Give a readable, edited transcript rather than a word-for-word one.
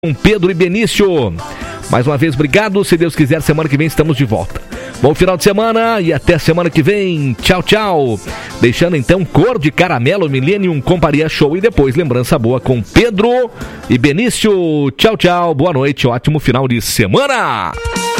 Com Pedro e Benício. Mais uma vez, obrigado. Se Deus quiser, semana que vem estamos de volta. Bom final de semana e até semana que vem. Tchau, tchau. Deixando então Cor de Caramelo, Millennium Companhia Show e depois Lembrança Boa com Pedro e Benício. Tchau, tchau. Boa noite. Ótimo final de semana.